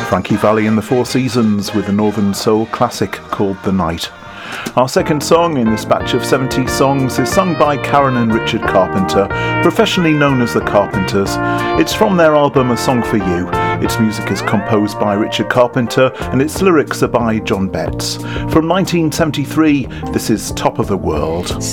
Frankie Valli and the Four Seasons with a Northern Soul classic called The Night. Our second song in this batch of 70s songs is sung by Karen and Richard Carpenter, professionally known as the Carpenters. It's from their album A Song for You. Its music is composed by Richard Carpenter and its lyrics are by John Betts. From 1973, this is Top of the World.